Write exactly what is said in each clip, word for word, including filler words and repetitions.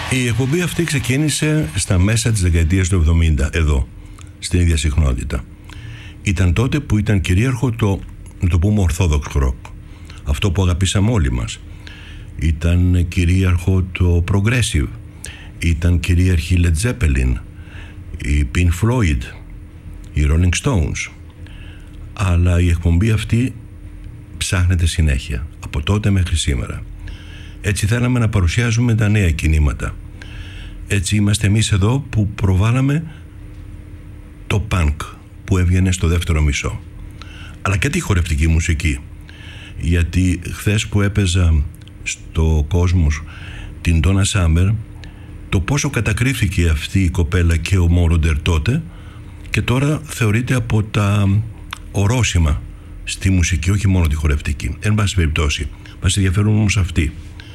Η εκπομπή αυτή ξεκίνησε στα μέσα της δεκαετίας του εβδομήντα, εδώ, στην ίδια συχνότητα. Ήταν τότε που ήταν κυρίαρχο το, να το πούμε, orthodox rock. Αυτό που αγαπήσαμε όλοι μας. Ήταν κυρίαρχο το progressive. Ήταν κυρίαρχη η Led Zeppelin, η Pink Floyd, οι Rolling Stones. Αλλά η εκπομπή αυτή ψάχνεται συνέχεια, από τότε μέχρι σήμερα. Έτσι θέλαμε να παρουσιάζουμε τα νέα κινήματα. Έτσι είμαστε εμείς εδώ που προβάλαμε το punk που έβγαινε στο δεύτερο μισό. Αλλά και τη χορευτική μουσική. Γιατί χθες που έπαιζα στο Κόσμος την Donna Summer, το πόσο κατακρίθηκε αυτή η κοπέλα και ο Moroder τότε, και τώρα θεωρείται από τα ορόσημα στη μουσική, όχι μόνο τη χορευτική. Εν πάση περιπτώσει, μας ενδιαφέρουν όμως αυτοί.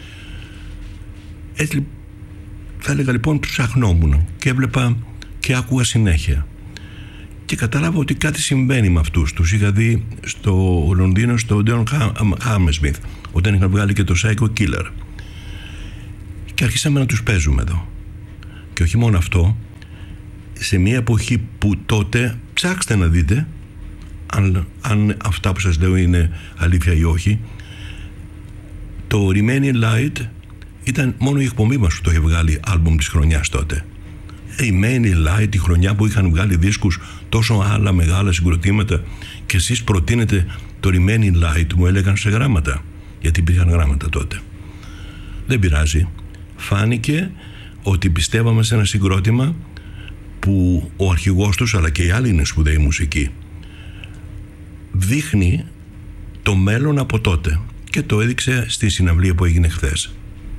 Έτσι θα έλεγα λοιπόν, ψαχνόμουν και έβλεπα και άκουγα συνέχεια και κατάλαβα ότι κάτι συμβαίνει με αυτούς. Τους είχα δει στο Λονδίνο, στο Odeon Hammersmith, όταν είχαν βγάλει και το Psycho Killer, και αρχίσαμε να τους παίζουμε εδώ. Και όχι μόνο αυτό, σε μια εποχή που τότε, ψάξτε να δείτε αν, αν αυτά που σας λέω είναι αλήθεια ή όχι, το Remaining Light ήταν μόνο η εκπομπή μας που το είχε βγάλει άλμπουμ της χρονιάς τότε. Remaining Light, η χρονιά που είχαν βγάλει δίσκους τόσο άλλα μεγάλα συγκροτήματα, και εσείς προτείνετε το Remaining Light, μου έλεγαν σε γράμματα, γιατί υπήρχαν γράμματα τότε. Δεν πειράζει. Φάνηκε ότι πιστεύαμε σε ένα συγκρότημα που ο αρχηγός τους, αλλά και οι άλλοι είναι σπουδαίοι μουσικοί, δείχνει το μέλλον από τότε, και το έδειξε στη συναυλία που έγινε χθες.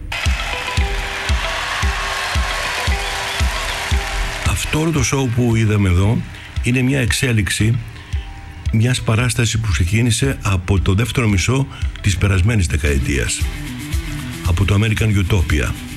Αυτό όλο το show που είδαμε εδώ είναι μια εξέλιξη μιας παράστασης που ξεκίνησε από το δεύτερο μισό της περασμένης δεκαετίας, από το American Utopia.